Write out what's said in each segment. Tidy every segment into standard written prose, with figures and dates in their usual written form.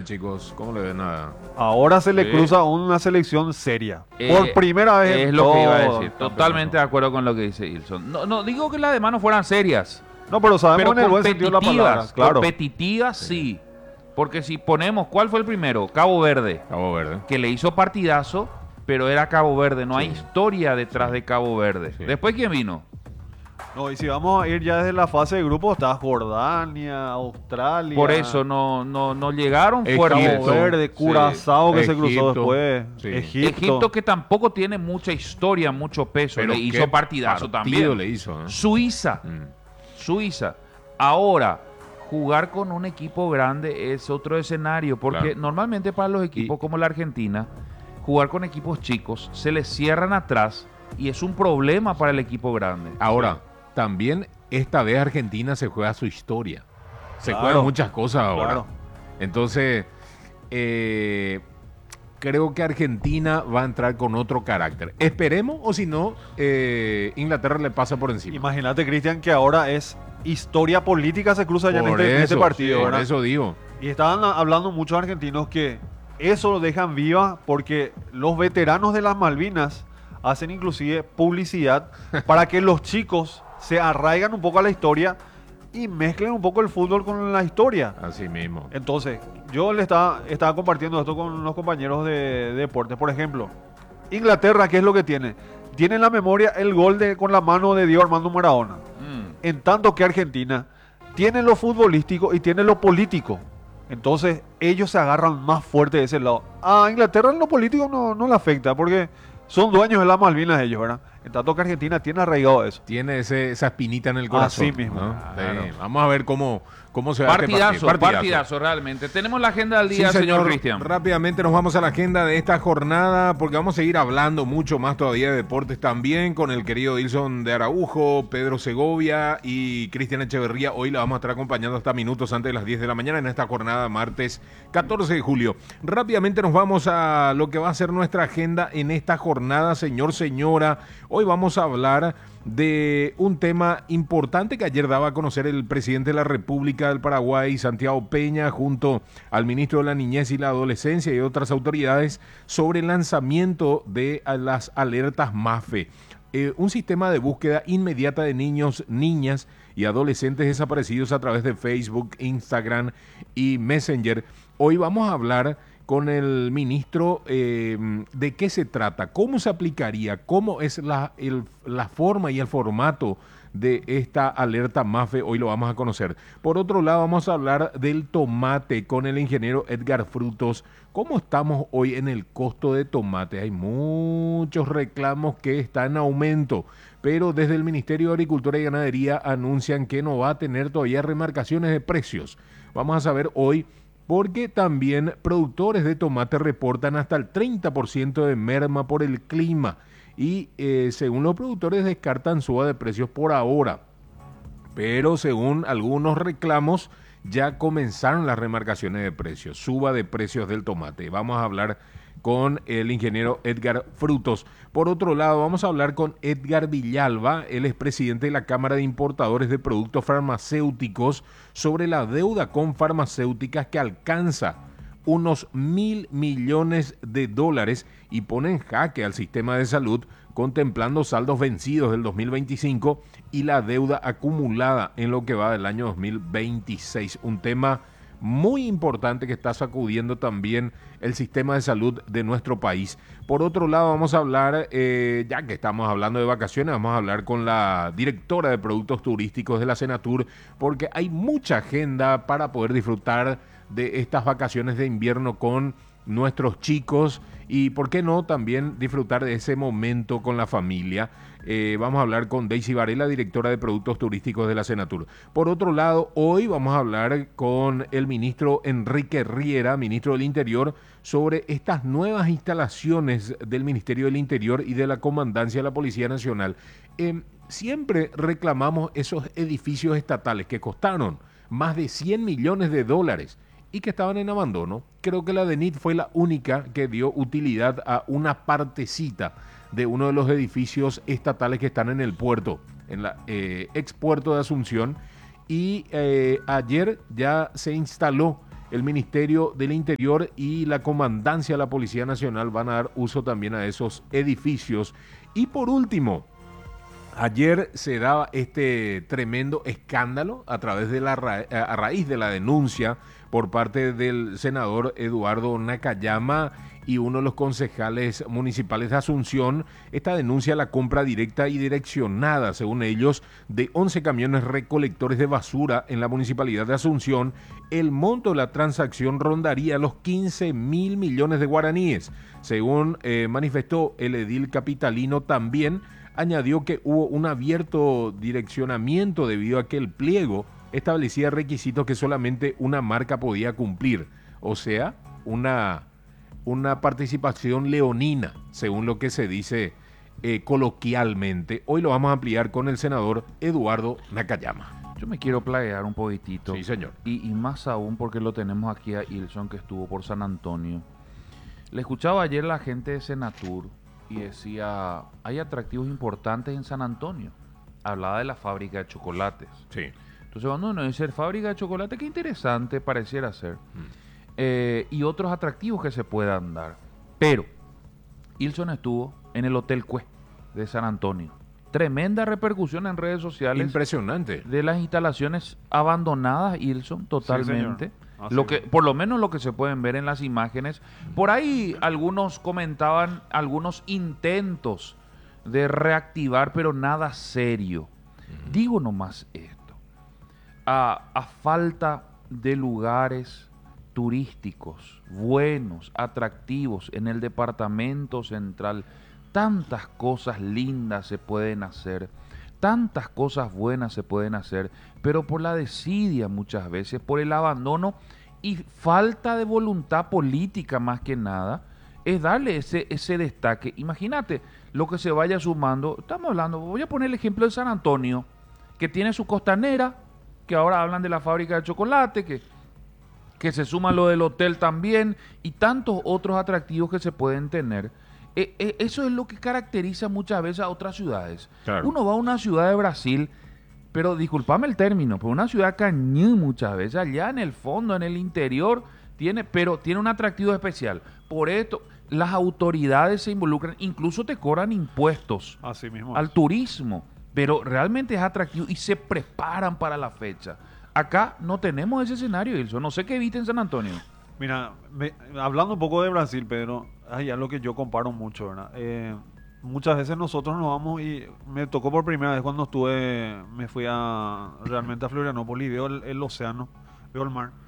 chicos? ¿Cómo le ven a...? Ahora se le cruza una selección seria. Por primera vez es en lo que iba a todo decir. Totalmente de acuerdo con lo que dice Ilson. No digo que las demás no fueran serias, No, pero sabemos pero en el buen sentido de la palabra. Claro. competitivas sí. Porque si ponemos, ¿cuál fue el primero? Cabo Verde, Cabo Verde. que le hizo partidazo, pero era Cabo Verde. No hay historia detrás de Cabo Verde. Sí. Después, ¿quién vino? No, y si vamos a ir ya desde la fase de grupo, está Jordania, Australia. Por eso no llegaron Egipto. fuertes. Cabo Verde, Curazao que se cruzó Egipto. después. Sí. Egipto que tampoco tiene mucha historia, mucho peso. Pero Le qué hizo partidazo partido también. le hizo, ¿eh? Suiza. Suiza. Ahora, jugar con un equipo grande es otro escenario, porque Claro. normalmente para los equipos como la Argentina, jugar con equipos chicos se les cierran atrás y es un problema para el equipo grande. Ahora, también esta vez Argentina se juega su historia. Se Claro. juegan muchas cosas ahora. Claro. Entonces, creo que Argentina va a entrar con otro carácter. Esperemos, o si no, Inglaterra le pasa por encima. Imagínate, Cristian, que ahora es historia política se cruza ya en Por este eso, partido, por ¿verdad? eso digo. Y estaban hablando muchos argentinos que eso lo dejan viva porque los veteranos de las Malvinas hacen inclusive publicidad para que los chicos se arraigan un poco a la historia y mezclen un poco el fútbol con la historia. Así mismo. Entonces, yo le estaba compartiendo esto con unos compañeros de deportes. Por ejemplo, Inglaterra, ¿qué es lo que tiene? Tiene en la memoria el gol con la mano de Diego Armando Maradona. En tanto que Argentina tiene lo futbolístico y tiene lo político. Entonces, ellos se agarran más fuerte de ese lado. A Inglaterra en lo político no le afecta porque son dueños de las Malvinas ellos, ¿verdad? En tanto que Argentina tiene arraigado eso. Tiene esa espinita en el corazón. Así mismo. ¿no? Claro. Sí. Vamos a ver cómo se va este Partidazo realmente. Tenemos la agenda del día, Sí, señor Cristian. Rápidamente nos vamos a la agenda de esta jornada porque vamos a seguir hablando mucho más todavía de deportes también con el querido Dilson de Araujo, Pedro Segovia y Cristian Echeverría. Hoy la vamos a estar acompañando hasta minutos antes de las 10 de la mañana en esta jornada martes 14 de julio. Rápidamente nos vamos a lo que va a ser nuestra agenda en esta jornada, señora. Hoy vamos a hablar de un tema importante que ayer daba a conocer el presidente de la República del Paraguay, Santiago Peña, junto al ministro de la Niñez y la Adolescencia y otras autoridades sobre el lanzamiento de las alertas MAFE. Un sistema de búsqueda inmediata de niños, niñas y adolescentes desaparecidos a través de Facebook, Instagram y Messenger. Hoy vamos a hablar con el ministro de qué se trata, cómo se aplicaría, cómo es la forma y el formato de esta alerta MAFE. Hoy lo vamos a conocer. Por otro lado, vamos a hablar del tomate con el ingeniero Edgar Frutos. ¿Cómo estamos hoy en el costo de tomate? Hay muchos reclamos que están en aumento, pero desde el Ministerio de Agricultura y Ganadería anuncian que no va a tener todavía remarcaciones de precios. Vamos a saber hoy, porque también productores de tomate reportan hasta el 30% de merma por el clima y según los productores descartan suba de precios por ahora, pero según algunos reclamos ya comenzaron las remarcaciones de precios, suba de precios del tomate. Vamos a hablar con el ingeniero Edgar Frutos. Por otro lado, vamos a hablar con Edgar Villalba, él es presidente de la Cámara de Importadores de Productos Farmacéuticos, sobre la deuda con farmacéuticas que alcanza unos $1.000 millones y pone en jaque al sistema de salud, contemplando saldos vencidos del 2025 y la deuda acumulada en lo que va del año 2026. Un tema muy importante que está sacudiendo también el sistema de salud de nuestro país. Por otro lado, vamos a hablar, ya que estamos hablando de vacaciones, vamos a hablar con la directora de productos turísticos de la Senatur, porque hay mucha agenda para poder disfrutar de estas vacaciones de invierno con nuestros chicos y, ¿por qué no?, también disfrutar de ese momento con la familia. Vamos a hablar con Daisy Varela, directora de Productos Turísticos de la Senatur. Por otro lado, hoy vamos a hablar con el ministro Enrique Riera, ministro del Interior, sobre estas nuevas instalaciones del Ministerio del Interior y de la Comandancia de la Policía Nacional. Siempre reclamamos esos edificios estatales que costaron más de $100 millones y que estaban en abandono. Creo que la DENIT fue la única que dio utilidad a una partecita de uno de los edificios estatales que están en el puerto, en la expuerto de Asunción, y ayer ya se instaló el Ministerio del Interior y la Comandancia de la Policía Nacional van a dar uso también a esos edificios. Y por último, ayer se daba este tremendo escándalo a través de a raíz de la denuncia por parte del senador Eduardo Nakayama y uno de los concejales municipales de Asunción. Esta denuncia la compra directa y direccionada, según ellos, de 11 camiones recolectores de basura en la municipalidad de Asunción. El monto de la transacción rondaría los 15.000 millones de guaraníes. Según manifestó el edil capitalino, también añadió que hubo un abierto direccionamiento debido a que el pliego establecía requisitos que solamente una marca podía cumplir, o sea, una participación leonina, según lo que se dice coloquialmente. Hoy lo vamos a ampliar con el senador Eduardo Nakayama. Yo me quiero plaguear un poquitito. Sí, señor. Y más aún porque lo tenemos aquí a Ilson, que estuvo por San Antonio. Le escuchaba ayer la gente de Senatur y decía, hay atractivos importantes en San Antonio. Hablaba de la fábrica de chocolates. Sí. Entonces cuando uno dice fábrica de chocolate, qué interesante pareciera ser. Y otros atractivos que se puedan dar. Pero Ilson estuvo en el Hotel Cue de San Antonio. Tremenda repercusión en redes sociales. Impresionante. De las instalaciones abandonadas, Ilson, totalmente. Sí, lo que, por lo menos lo que se pueden ver en las imágenes. Por ahí algunos comentaban algunos intentos de reactivar, pero nada serio. Digo nomás esto. A falta de lugares turísticos buenos, atractivos en el departamento central, tantas cosas lindas se pueden hacer, tantas cosas buenas se pueden hacer, pero por la desidia muchas veces, por el abandono y falta de voluntad política más que nada, es darle ese destaque. Imagínate lo que se vaya sumando. Estamos hablando, voy a poner el ejemplo de San Antonio, que tiene su costanera, que ahora hablan de la fábrica de chocolate, que se suma lo del hotel también, y tantos otros atractivos que se pueden tener. Eso es lo que caracteriza muchas veces a otras ciudades. Claro. Uno va a una ciudad de Brasil, pero discúlpame el término, pero una ciudad cañí muchas veces, allá en el fondo, en el interior, pero tiene un atractivo especial. Por esto, las autoridades se involucran, incluso te cobran impuestos Así mismo al es. turismo, pero realmente es atractivo y se preparan para la fecha. Acá no tenemos ese escenario, Ilson. No sé qué viste en San Antonio. Mira, hablando un poco de Brasil, Pedro, hay algo que yo comparo mucho, ¿verdad? Muchas veces nosotros nos vamos y me tocó por primera vez cuando me fui realmente a Florianópolis y veo el océano, veo el mar.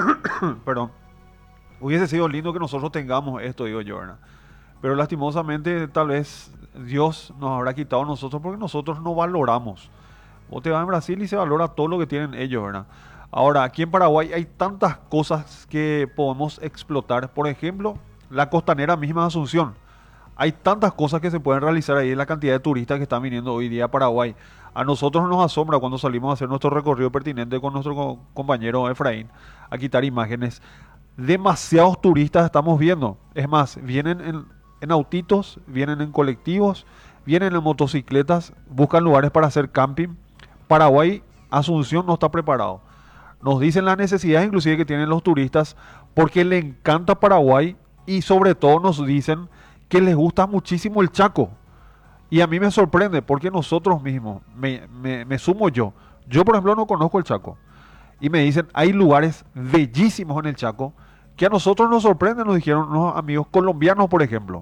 Perdón. Hubiese sido lindo que nosotros tengamos esto, digo yo, ¿verdad? Pero lastimosamente tal vez Dios nos habrá quitado a nosotros porque nosotros no valoramos. Vos te vas en Brasil y se valora todo lo que tienen ellos, ¿verdad? Ahora, aquí en Paraguay hay tantas cosas que podemos explotar. Por ejemplo, la costanera misma de Asunción. Hay tantas cosas que se pueden realizar ahí, la cantidad de turistas que están viniendo hoy día a Paraguay. A nosotros nos asombra cuando salimos a hacer nuestro recorrido pertinente con nuestro compañero Efraín a quitar imágenes. Demasiados turistas estamos viendo. Es más, vienen en autitos, vienen en colectivos, vienen en motocicletas, buscan lugares para hacer camping. Paraguay, Asunción no está preparado. Nos dicen las necesidades inclusive que tienen los turistas porque le encanta Paraguay y sobre todo nos dicen que les gusta muchísimo el Chaco. Y a mí me sorprende porque nosotros mismos, me sumo yo. Yo, por ejemplo, no conozco el Chaco. Y me dicen, hay lugares bellísimos en el Chaco que a nosotros nos sorprenden, nos dijeron unos amigos colombianos, por ejemplo.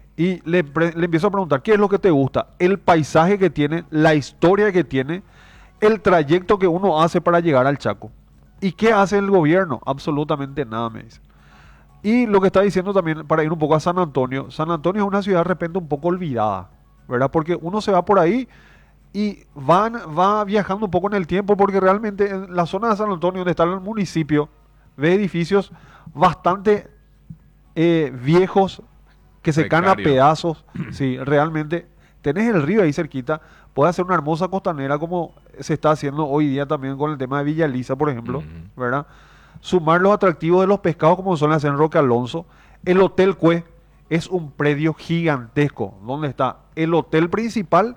Y le empiezo a preguntar, ¿qué es lo que te gusta? El paisaje que tiene, la historia que tiene, el trayecto que uno hace para llegar al Chaco. ¿Y qué hace el gobierno? Absolutamente nada, me dicen. Y lo que está diciendo también, para ir un poco a San Antonio es una ciudad de repente un poco olvidada, ¿verdad? Porque uno se va por ahí y va viajando un poco en el tiempo, porque realmente en la zona de San Antonio, donde está el municipio, ve edificios bastante viejos, que se caen a pedazos. Sí, realmente tenés el río ahí cerquita, puedes hacer una hermosa costanera como se está haciendo hoy día también con el tema de Villa Elisa, por ejemplo, ¿verdad? Sumar los atractivos de los pescados como son las en Roque Alonso. El Hotel Cue es un predio gigantesco donde está el hotel principal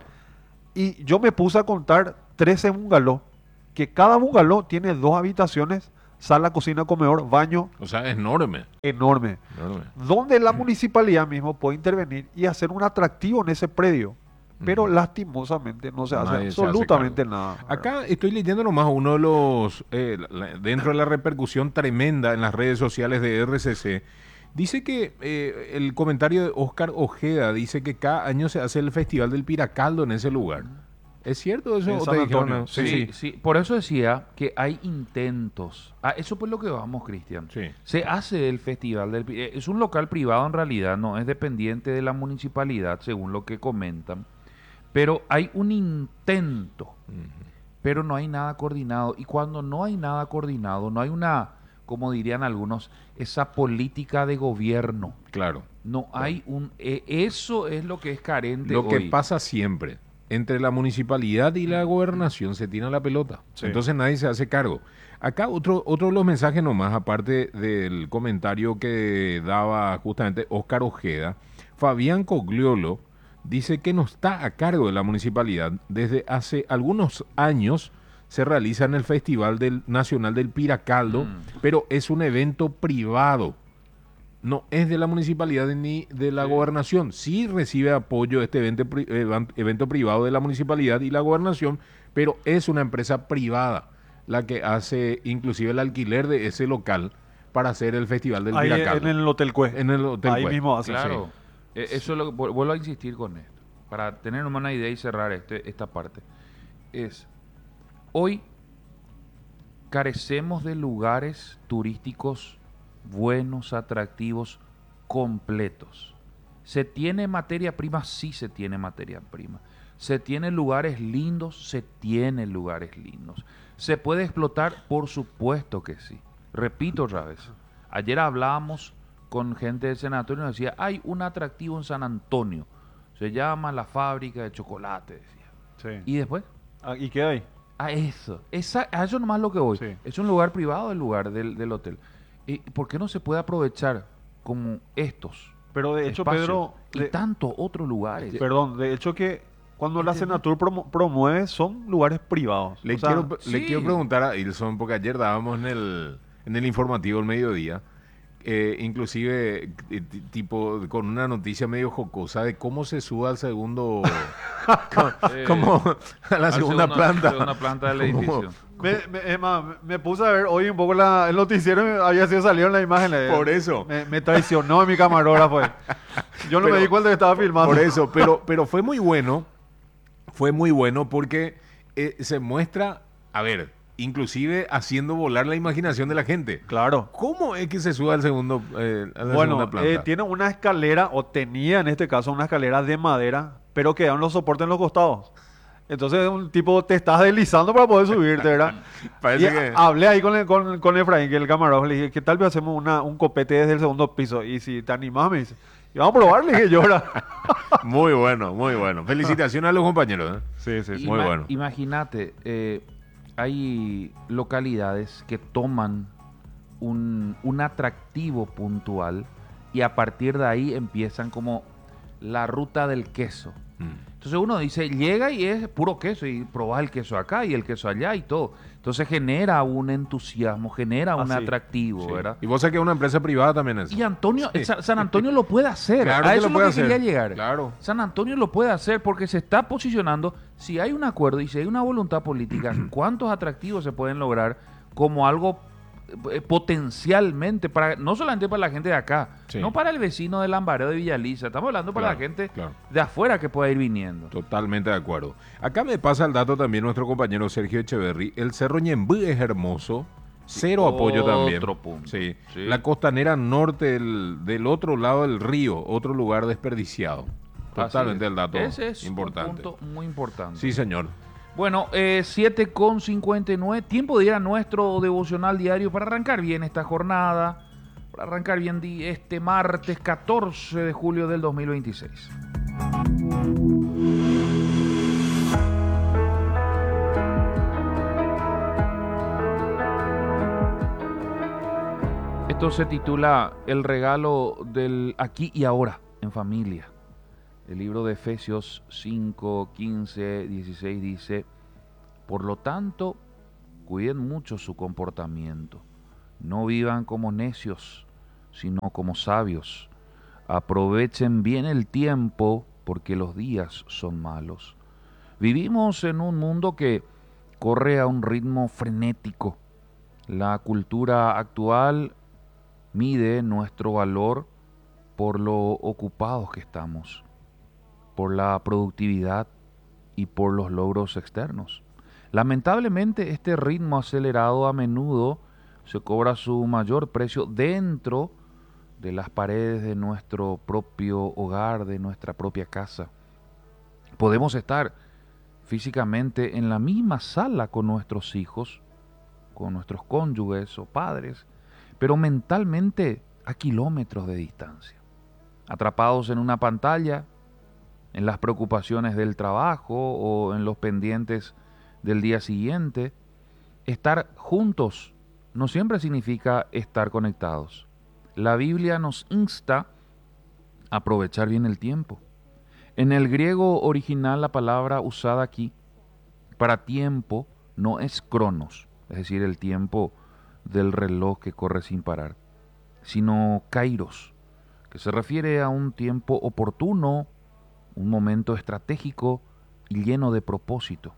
y yo me puse a contar 13 bungalows, que cada bungalow tiene 2 habitaciones, sala, cocina, comedor, baño, O sea, es enorme. enorme. Enorme. Donde la municipalidad mismo puede intervenir y hacer un atractivo en ese predio. Pero lastimosamente no se hace Nadie se hace absolutamente cargo. nada. Acá estoy leyendo nomás uno de los, dentro de la repercusión tremenda en las redes sociales de RCC, dice que el comentario de Oscar Ojeda dice que cada año se hace el Festival del Piracaldo en ese lugar. ¿Es cierto eso? En ¿O San te dijeron? Antonio. Sí. Por eso decía que hay intentos. Eso por lo que vamos, Cristian. Sí. Se hace el festival es un local privado en realidad, no es dependiente de la municipalidad, según lo que comentan. Pero hay un intento, pero no hay nada coordinado. Y cuando no hay nada coordinado, no hay una, como dirían algunos, esa política de gobierno. Claro. No hay eso es lo que es carente Lo que hoy. pasa siempre, entre la municipalidad y la gobernación se tira la pelota. Sí. Entonces nadie se hace cargo. Acá otro de los mensajes nomás, aparte del comentario que daba justamente Óscar Ojeda, Fabián Cogliolo dice que no está a cargo de la municipalidad. Desde hace algunos años se realiza en el Festival Nacional del Piracaldo, pero es un evento privado. No es de la municipalidad ni de la gobernación. Sí recibe apoyo este evento privado de la municipalidad y la gobernación, pero es una empresa privada la que hace inclusive el alquiler de ese local para hacer el Festival del Ahí Piracaldo. en el Hotel Cue. En el Hotel Ahí Cue. mismo hace. Claro, eso es lo que vuelvo a insistir con esto, para tener una idea y cerrar esta parte. Hoy carecemos de lugares turísticos buenos, atractivos, completos. ¿Se tiene materia prima? Sí se tiene materia prima. ¿Se tienen lugares lindos? Se tienen lugares lindos. ¿Se puede explotar? Por supuesto que sí. Repito otra vez. Ayer hablábamos con gente de San Antonio y nos decía, hay un atractivo en San Antonio. Se llama la fábrica de chocolate, decía. Sí. ¿Y después? ¿Y qué hay? A eso. A eso nomás lo que voy. Sí. Es un lugar privado el lugar del hotel. ¿Por qué no se puede aprovechar como estos Pero de hecho, espacios Pedro, y tantos otros lugares? perdón, de hecho que cuando la Senatur promueve son lugares privados. Le O sea, quiero preguntar a Ilson, porque ayer dábamos en el informativo el mediodía, inclusive tipo con una noticia medio jocosa de cómo se sube al segundo, como a la segunda planta. Segunda planta del Como- edificio. es más, me puse a ver hoy un poco el noticiero y había sido salido en la imagen. Por eso. Me traicionó mi camarógrafo. Yo no Pero- me di cuenta que estaba filmando. Por eso, pero fue muy bueno porque se muestra, a ver, inclusive haciendo volar la imaginación de la gente. Claro. ¿Cómo es que se sube al segundo, a la Bueno, segunda planta? tiene una escalera, o tenía en este caso una escalera de madera, pero quedaron los soportes en los costados. Entonces, un tipo, te estás deslizando para poder subirte, ¿verdad? Parece Y que- hablé ahí con Efraín, que es el camarógrafo, le dije, ¿qué tal si hacemos un copete desde el segundo piso? Y si te animás, me dice, y vamos a probar, le dije yo, ¿verdad? Muy bueno, muy bueno. Felicitaciones a los compañeros. Sí, sí, Muy bueno. Imagínate, hay localidades que toman un atractivo puntual y a partir de ahí empiezan como la ruta del queso. Entonces uno dice, llega y es puro queso y probás el queso acá y el queso allá y todo. Entonces genera un entusiasmo, genera un sí. atractivo, Sí. ¿verdad? Y vos sabés que es una empresa privada también eso. Y Antonio, Sí. San Antonio lo puede hacer. Claro A que eso lo es lo puede que hacer. quería llegar. Claro. San Antonio lo puede hacer porque se está posicionando. Si hay un acuerdo y si hay una voluntad política, ¿cuántos atractivos se pueden lograr como algo potencialmente para no solamente para la gente de acá, Sí. no para el vecino de Lambareo de Villaliza, estamos hablando para Claro, la gente claro. de afuera que pueda ir viniendo. Totalmente de acuerdo. Acá me pasa el dato también nuestro compañero Sergio Echeverry. El Cerro Ñembú es hermoso. Cero apoyo también. otro punto. Sí. Sí. La costanera norte del otro lado del río, otro lugar desperdiciado. Totalmente Así el dato Ese es importante. un punto muy importante. Sí, señor. Bueno, 7:59, tiempo de ir a nuestro devocional diario para arrancar bien esta jornada, para arrancar bien este martes 14 de julio del 2026. Esto se titula El regalo del aquí y ahora en familia. El libro de Efesios 5, 15, 16 dice, por lo tanto, cuiden mucho su comportamiento. No vivan como necios, sino como sabios. Aprovechen bien el tiempo, porque los días son malos. Vivimos en un mundo que corre a un ritmo frenético. La cultura actual mide nuestro valor por lo ocupados que estamos, por la productividad y por los logros externos. Lamentablemente, este ritmo acelerado a menudo se cobra su mayor precio dentro de las paredes de nuestro propio hogar, de nuestra propia casa. Podemos estar físicamente en la misma sala con nuestros hijos, con nuestros cónyuges o padres, pero mentalmente a kilómetros de distancia, atrapados en una pantalla, en las preocupaciones del trabajo o en los pendientes del día siguiente. Estar juntos no siempre significa estar conectados. La Biblia nos insta a aprovechar bien el tiempo. En el griego original, la palabra usada aquí para tiempo no es cronos, es decir, el tiempo del reloj que corre sin parar, sino kairos, que se refiere a un tiempo oportuno, un momento estratégico y lleno de propósito.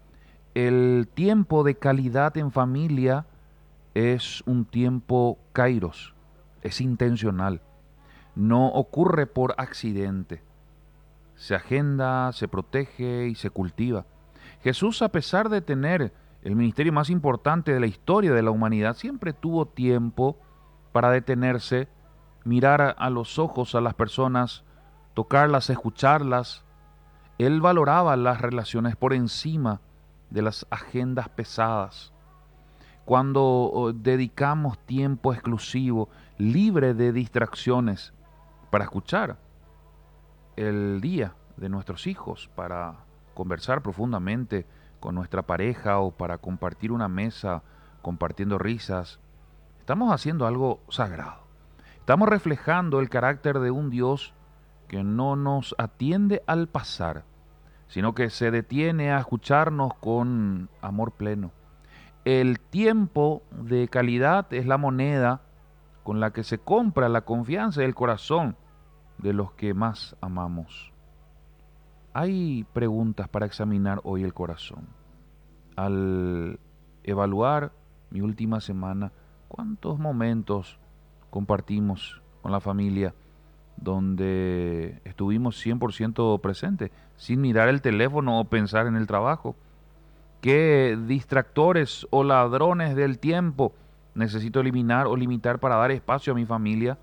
El tiempo de calidad en familia es un tiempo kairos, es intencional, no ocurre por accidente. Se agenda, se protege y se cultiva. Jesús, a pesar de tener el ministerio más importante de la historia de la humanidad, siempre tuvo tiempo para detenerse, mirar a los ojos a las personas, tocarlas, escucharlas. Él valoraba las relaciones por encima de las agendas pesadas. Cuando dedicamos tiempo exclusivo, libre de distracciones, para escuchar el día de nuestros hijos, para conversar profundamente con nuestra pareja o para compartir una mesa compartiendo risas, estamos haciendo algo sagrado. Estamos reflejando el carácter de un Dios que no nos atiende al pasar, sino que se detiene a escucharnos con amor pleno. El tiempo de calidad es la moneda con la que se compra la confianza y el corazón de los que más amamos. Hay preguntas para examinar hoy el corazón. Al evaluar mi última semana, ¿cuántos momentos compartimos con la familia donde estuvimos 100% presentes, sin mirar el teléfono o pensar en el trabajo? ¿Qué distractores o ladrones del tiempo necesito eliminar o limitar para dar espacio a mi familia?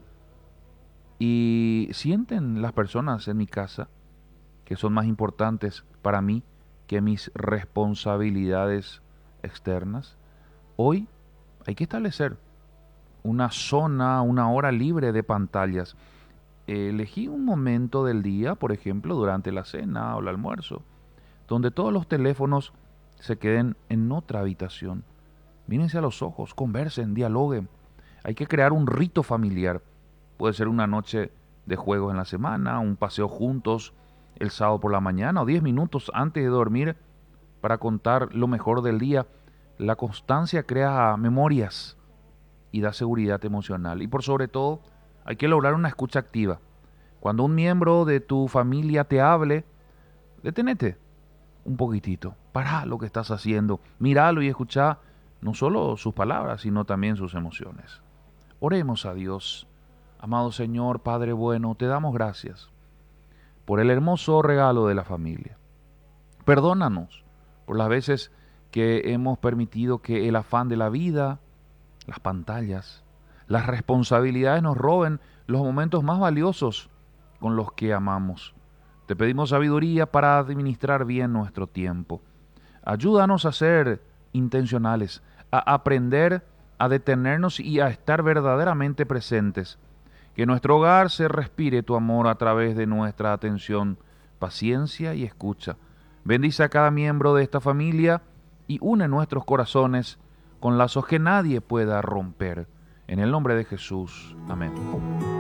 ¿Y sienten las personas en mi casa que son más importantes para mí que mis responsabilidades externas? Hoy hay que establecer una zona, una hora libre de pantallas. Elegí un momento del día, por ejemplo, durante la cena o el almuerzo, donde todos los teléfonos se queden en otra habitación. Mírense a los ojos, conversen, dialoguen. Hay que crear un rito familiar. Puede ser una noche de juegos en la semana, un paseo juntos el sábado por la mañana o 10 minutos antes de dormir para contar lo mejor del día. La constancia crea memorias y da seguridad emocional. Y por sobre todo, hay que lograr una escucha activa. Cuando un miembro de tu familia te hable, deténete un poquitito, para lo que estás haciendo, míralo y escucha no solo sus palabras, sino también sus emociones. Oremos a Dios. Amado Señor, Padre bueno, te damos gracias por el hermoso regalo de la familia. Perdónanos por las veces que hemos permitido que el afán de la vida, las pantallas, las responsabilidades nos roben los momentos más valiosos con los que amamos. Te pedimos sabiduría para administrar bien nuestro tiempo. Ayúdanos a ser intencionales, a aprender, a detenernos y a estar verdaderamente presentes. Que en nuestro hogar se respire tu amor a través de nuestra atención, paciencia y escucha. Bendice a cada miembro de esta familia y une nuestros corazones con lazos que nadie pueda romper. En el nombre de Jesús. Amén.